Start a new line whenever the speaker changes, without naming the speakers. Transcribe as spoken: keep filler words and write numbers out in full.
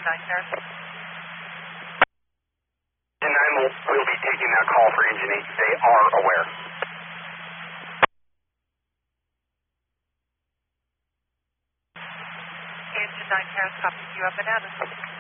nine Paris.
Engine nine will, will be taking that call for Engine eight. They are aware.
Engine nine Paris, copy you up and out.